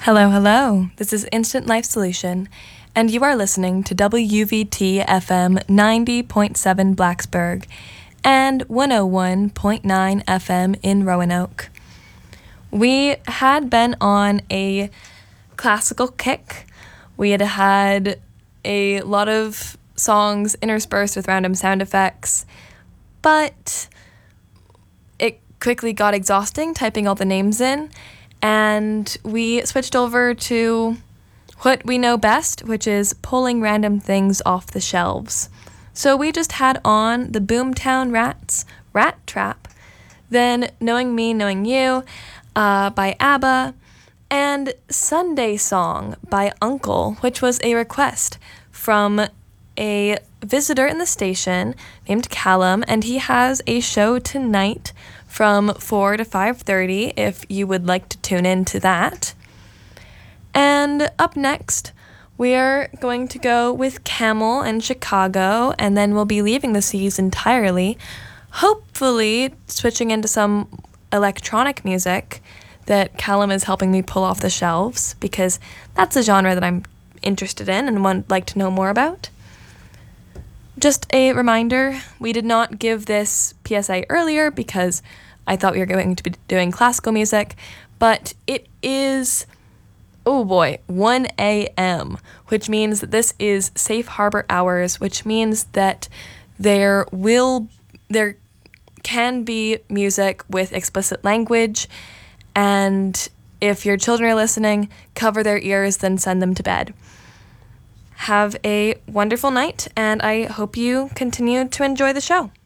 Hello, hello. This is Instant Life Solution, and you are listening to WVT FM 90.7 Blacksburg and 101.9 FM in Roanoke. We had been on a classical kick. We had a lot of songs interspersed with random sound effects, but it quickly got exhausting typing all the names in, and we switched over to what we know best, which is pulling random things off the shelves. So we just had on the Boomtown Rats, Rat Trap, then Knowing Me, Knowing You by ABBA, and Sunday Song by Uncle, which was a request from a visitor in the station named Callum, and he has a show tonight from 4 to 5:30 if you would like to tune in to that. And up next, we're going to go with Camel and Chicago, and then we'll be leaving the Seas entirely, hopefully switching into some electronic music that Callum is helping me pull off the shelves, because that's a genre that I'm interested in and would like to know more about. Just a reminder, we did not give this PSA earlier because I thought we were going to be doing classical music, but it is, 1 a.m., which means that this is safe harbor hours, which means that there can be music with explicit language, and if your children are listening, cover their ears, then send them to bed. Have a wonderful night, and I hope you continue to enjoy the show.